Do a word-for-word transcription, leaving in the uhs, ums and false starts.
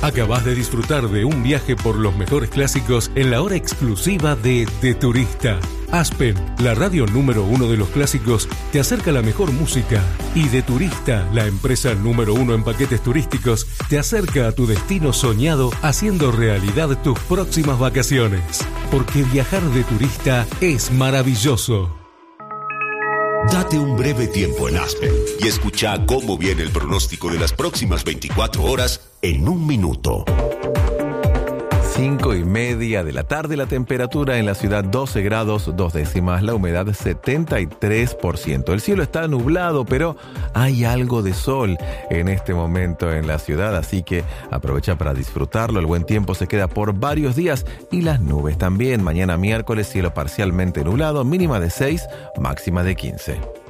Acabás de disfrutar de un viaje por los mejores clásicos en la hora exclusiva de De Turista. Aspen, la radio número uno de los clásicos, te acerca la mejor música. Y De Turista, la empresa número uno en paquetes turísticos, te acerca a tu destino soñado, haciendo realidad tus próximas vacaciones. Porque viajar de turista es maravilloso. Date un breve tiempo en Aspen y escucha cómo viene el pronóstico de las próximas veinticuatro horas en un minuto. Cinco y media de la tarde, la temperatura en la ciudad doce grados, dos décimas, la humedad setenta y tres por ciento. El cielo está nublado, pero hay algo de sol en este momento en la ciudad, así que aprovecha para disfrutarlo. El buen tiempo se queda por varios días y las nubes también. Mañana miércoles, cielo parcialmente nublado, mínima de seis, máxima de quince.